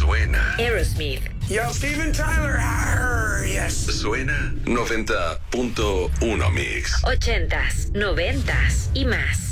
suena. Aerosmith. Yo, Steven Tyler. Yes. Suena 90.1 Mix. 80s, 90s y más.